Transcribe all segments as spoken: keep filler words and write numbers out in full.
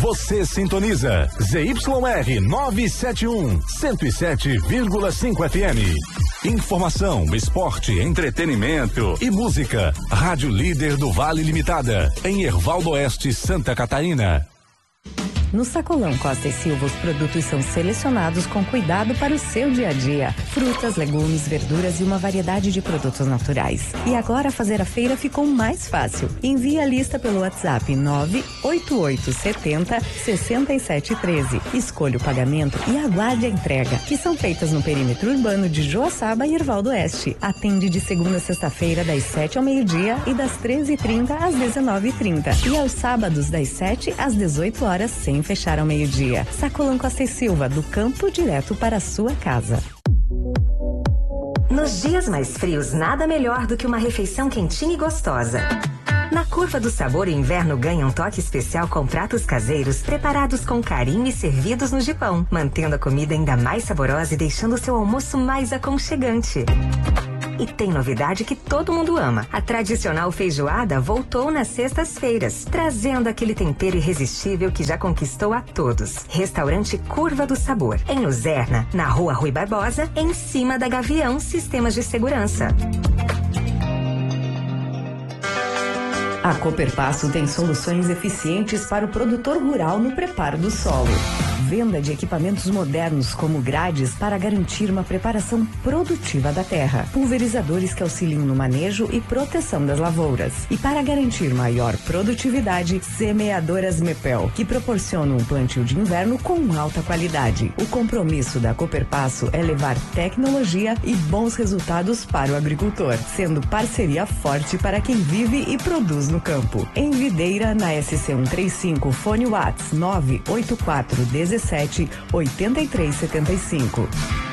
Você sintoniza Z Y R novecentos e setenta e um, cento e sete vírgula cinco F M. Informação, esporte, entretenimento e música. Rádio Líder do Vale Limitada, em Hervaldo Oeste, Santa Catarina. No Sacolão Costa e Silva, os produtos são selecionados com cuidado para o seu dia a dia. Frutas, legumes, verduras e uma variedade de produtos naturais. E agora fazer a feira ficou mais fácil. Envie a lista pelo WhatsApp nove oito oito sete zero, seis sete um três. Escolha o pagamento e aguarde a entrega, que são feitas no perímetro urbano de Joaçaba e Hervaldo Oeste. Atende de segunda a sexta-feira, das sete ao meio-dia e das treze e trinta às dezenove e trinta. E aos sábados, das sete às dezoito horas, sem fechar ao meio-dia. Sacolão Costa e Silva, do campo direto para a sua casa. Nos dias mais frios, nada melhor do que uma refeição quentinha e gostosa. Na Curva do Sabor, o inverno ganha um toque especial com pratos caseiros preparados com carinho e servidos no jipão, mantendo a comida ainda mais saborosa e deixando o seu almoço mais aconchegante. E tem novidade que todo mundo ama. A tradicional feijoada voltou nas sextas-feiras, trazendo aquele tempero irresistível que já conquistou a todos. Restaurante Curva do Sabor, em Luzerna, na Rua Rui Barbosa, em cima da Gavião Sistemas de Segurança. A Cooperpasso tem soluções eficientes para o produtor rural no preparo do solo. Venda de equipamentos modernos como grades para garantir uma preparação produtiva da terra, pulverizadores que auxiliam no manejo e proteção das lavouras. E para garantir maior produtividade, semeadoras Mepel, que proporcionam um plantio de inverno com alta qualidade. O compromisso da Cooperpasso é levar tecnologia e bons resultados para o agricultor, sendo parceria forte para quem vive e produz no campo. Em Videira, na S C cento e trinta e cinco, fone Whats nove oito quatro dezessete, oitenta e três setenta e cinco.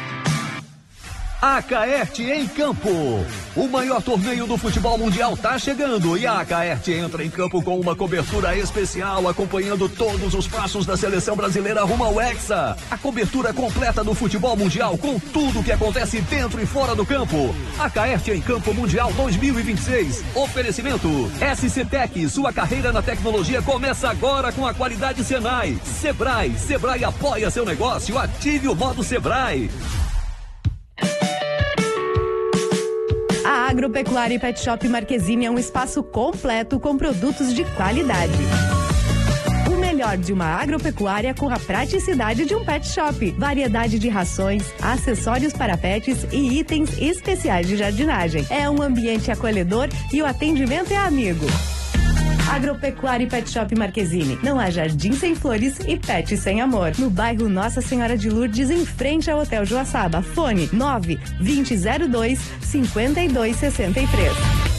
Acaerte em campo. O maior torneio do futebol mundial tá chegando e a Acaerte entra em campo com uma cobertura especial, acompanhando todos os passos da seleção brasileira rumo ao Hexa. A cobertura completa do futebol mundial com tudo que acontece dentro e fora do campo. Acaerte em Campo Mundial dois mil e vinte e seis. Oferecimento S C Tech, sua carreira na tecnologia começa agora com a qualidade Senai. Sebrae, Sebrae apoia seu negócio, ative o modo Sebrae. A Agropecuária e Pet Shop Marquezine é um espaço completo com produtos de qualidade. O melhor de uma agropecuária com a praticidade de um pet shop. Variedade de rações, acessórios para pets e itens especiais de jardinagem. É um ambiente acolhedor e o atendimento é amigo. Agropecuária e Pet Shop Marquezine. Não há jardim sem flores e pet sem amor. No bairro Nossa Senhora de Lourdes, em frente ao Hotel Joaçaba. Fone nove vinte zero dois, cinquenta e dois sessenta e três.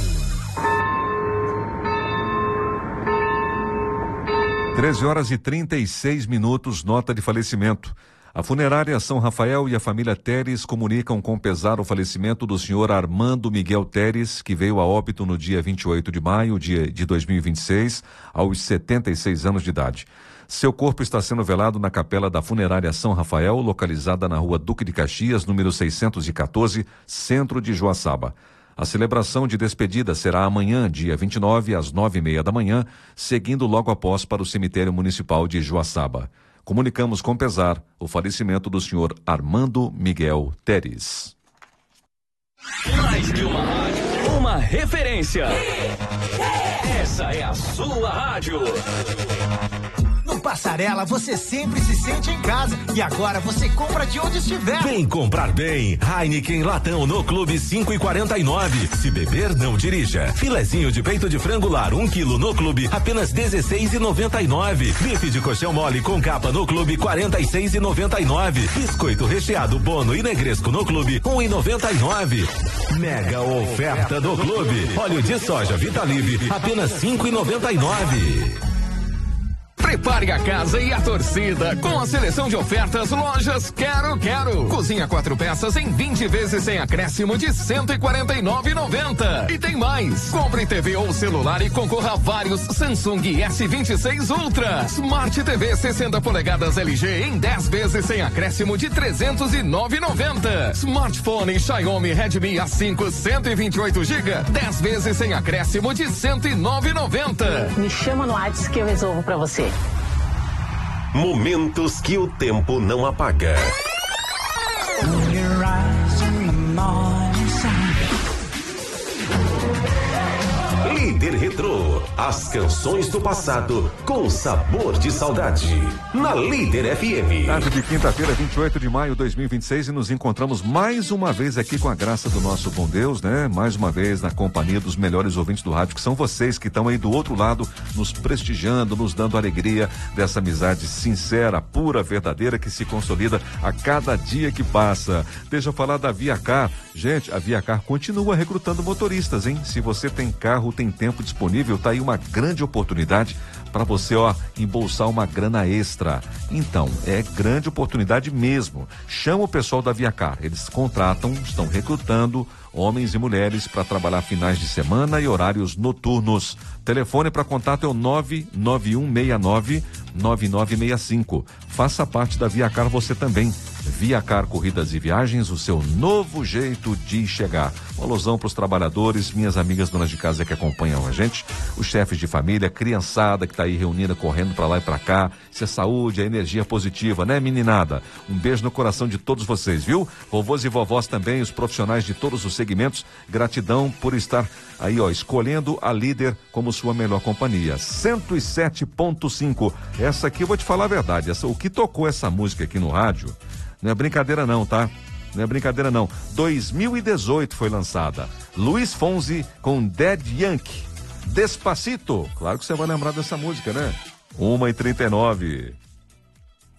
treze horas e trinta e seis minutos, nota de falecimento. A funerária São Rafael e a família Teres comunicam com pesar o falecimento do senhor Armando Miguel Teres, que veio a óbito no dia vinte e oito de maio dia de dois mil e vinte e seis, aos setenta e seis anos de idade. Seu corpo está sendo velado na capela da funerária São Rafael, localizada na rua Duque de Caxias, número seiscentos e quatorze, centro de Joaçaba. A celebração de despedida será amanhã, dia vinte e nove, às nove e meia da manhã, seguindo logo após para o cemitério municipal de Joaçaba. Comunicamos com pesar o falecimento do senhor Armando Miguel Teres. Mais de uma rádio, uma referência. Essa é a sua rádio. No Passarela você sempre se sente em casa e agora você compra de onde estiver. Vem comprar bem. Heineken Latão no Clube cinco e quarenta e nove. Se beber, não dirija. Filezinho de peito de frango lar um quilo no Clube apenas dezesseis e noventa e nove. Bife de colchão mole com capa no Clube quarenta e seis e noventa e nove. Biscoito recheado Bono e Negresco no Clube um e noventa e nove. Mega oferta do Clube. Óleo de soja Vitalive apenas cinco e noventa e nove. Prepare a casa e a torcida com a seleção de ofertas Lojas Quero Quero. Cozinha quatro peças em vinte vezes sem acréscimo de cento e quarenta e nove reais e noventa centavos. E tem mais. Compre T V ou celular e concorra a vários Samsung S vinte e seis Ultra. Smart T V sessenta polegadas L G em dez vezes sem acréscimo de trezentos e nove reais e noventa centavos. Smartphone Xiaomi Redmi A cinco cento e vinte e oito gigas, dez vezes sem acréscimo de cento e nove reais e noventa centavos. Me chama no WhatsApp que eu resolvo pra você. Momentos que o tempo não apaga. Líder Retrô, as canções do passado com sabor de saudade. Na Líder F M. Tarde de quinta-feira, vinte e oito de maio de dois mil e vinte e seis, e nos encontramos mais uma vez aqui com a graça do nosso bom Deus, né? Mais uma vez na companhia dos melhores ouvintes do rádio, que são vocês que estão aí do outro lado, nos prestigiando, nos dando alegria dessa amizade sincera, pura, verdadeira, que se consolida a cada dia que passa. Deixa eu falar da ViaCar. Gente, a ViaCar continua recrutando motoristas, hein? Se você tem carro, tem tempo disponível, tá aí uma grande oportunidade para você, ó, embolsar uma grana extra. Então, é grande oportunidade mesmo. Chama o pessoal da ViaCar. Eles contratam, estão recrutando homens e mulheres para trabalhar finais de semana e horários noturnos. Telefone para contato é o nove nove um seis nove nove nove seis cinco. Faça parte da ViaCar você também. ViaCar Corridas e Viagens, o seu novo jeito de chegar. Um alusão para os trabalhadores, minhas amigas donas de casa que acompanham a gente, os chefes de família, criançada que está aí reunida, correndo para lá e para cá. Isso é saúde, é energia positiva, né, meninada? Um beijo no coração de todos vocês, viu? Vovôs e vovós também, os profissionais de todos os segmentos, gratidão por estar aí, ó, escolhendo a Líder como sua melhor companhia. cento e sete ponto cinco. Essa aqui eu vou te falar a verdade, essa, o que tocou essa música aqui no rádio, não é brincadeira não, tá? Não é brincadeira não. dois mil e dezoito foi lançada. Luiz Fonsi com Daddy Yankee. Despacito. Claro que você vai lembrar dessa música, né? uma e trinta e nove.